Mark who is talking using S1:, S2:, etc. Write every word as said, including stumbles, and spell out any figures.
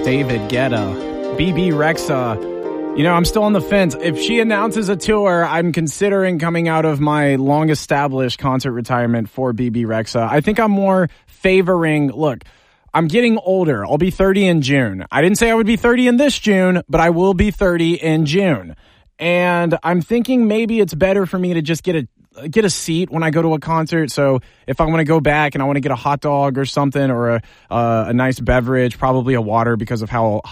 S1: David Guetta, B B Rexha. You know, I'm still on the fence. If she announces a tour, I'm considering coming out of my long-established concert retirement for B B Rexha. I think I'm more favoring, look, I'm getting older. I'll be thirty in June. I didn't say I would be thirty in this June, but I will be thirty in June. And I'm thinking maybe it's better for me to just get a get a seat when I go to a concert. So if I want to go back and I want to get a hot dog or something or a, uh, a nice beverage, probably a water because of how